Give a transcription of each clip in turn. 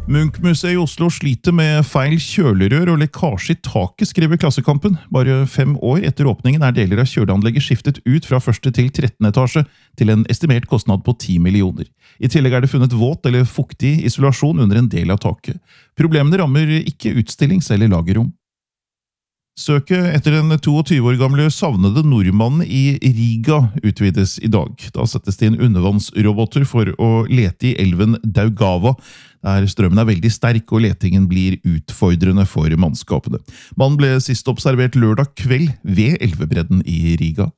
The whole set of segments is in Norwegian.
Munch-museet i Oslo sliter med feil kjølerør og lekkasje i taket, skriver Klassekampen. Bare 5 år etter åpningen deler av kjøleanlegget skiftet ut fra 1. til 13. etasje til en estimert kostnad på 10 millioner. I tillegg det funnet våt eller fuktig isolasjon under en del av taket. Problemene rammer ikke utstillings- eller lagerrom. Søket etter den 22 år gamle savnede nordmannen i Riga utvides i dag. Da settes det inn undervannsroboter for å lete i elven Daugava, der strømmen veldig sterk og letingen blir utfordrende for mannskapene. Mannen ble sist observert lørdag kveld ved elvebredden i Riga.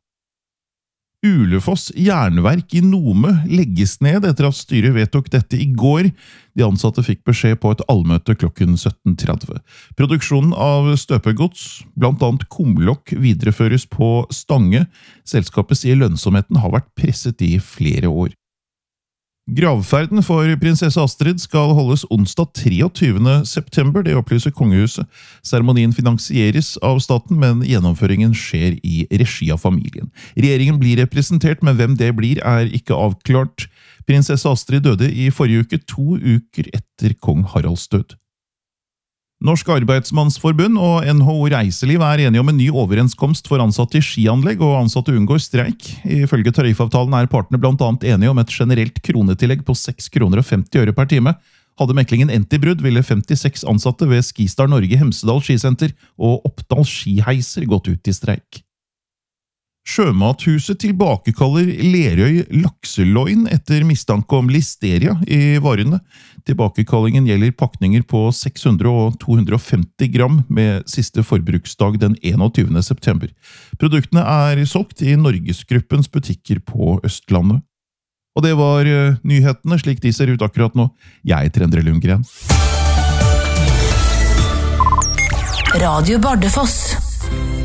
Ulefoss jernverk i Nome legges ned etter at styret vedtok dette i går. De ansatte fikk beskjed på et allmøte klokken 17:30. Produksjonen av støpegods, blant annet kumlokk, videreføres på Stange. Selskapet sier lønnsomheten har vært presset i flere år. Gravferden for prinsesse Astrid skal holdes onsdag 23. september, det opplyser kongehuset. Seremonien finansieres av staten, men gjennomføringen skjer i regi av familien. Regjeringen blir representert, men hvem det blir ikke avklart. Prinsesse Astrid døde i forrige uke, 2 uker etter kong Haralds død. Norsk Arbeidsmannsforbund og NHO Reiseliv enige om en ny overenskomst for ansatte i skianlegg, og ansatte unngår streik. Ifølge tariffavtalen partene blant annet enige om et generelt kronetillegg på 6,50 kroner per time. Hadde meklingen endt i brudd, ville 56 ansatte ved Skistar Norge Hemsedal skisenter og Oppdal skiheiser gått ut i streik. Sjømathuset tilbakekaller Lerøy lakseloin etter mistanke om listeria i varene. Tilbakekallingen gjelder pakninger på 600 og 250 gram med siste forbruksdag den 21. september. Produktene solgt i Norgesgruppens butikker på Østlandet. Og det var nyhetene slik de ser ut akkurat nå. Jeg heter Endre Lundgren. Radio Bardufoss.